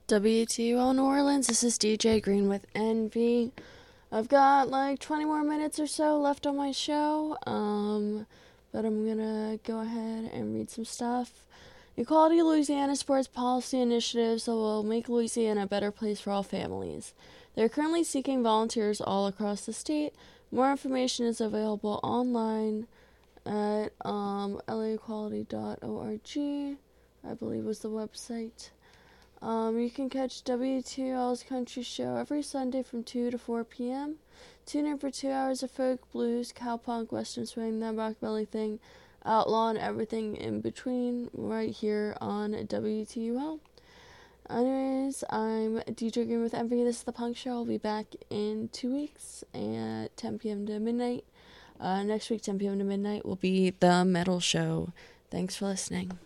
WTUL New Orleans, this is DJ Green with Envy. I've got like 20 more minutes or so left on my show, but I'm gonna go ahead and read some stuff. Equality Louisiana supports policy initiatives that will make Louisiana a better place for all families. They're currently seeking volunteers all across the state. More information is available online at laequality.org, I believe was the website. You can catch WTL's Country Show every Sunday from 2 to 4 p.m. Tune in for 2 hours of folk, blues, cowpunk, western swing, that rockabilly thing, outlaw, and everything in between right here on WTUL. Anyways, I'm DJ Green with Envy. This is The Punk Show. I'll be back in 2 weeks at 10 p.m. to midnight. Next week, 10 p.m. to midnight, will be The Metal Show. Thanks for listening.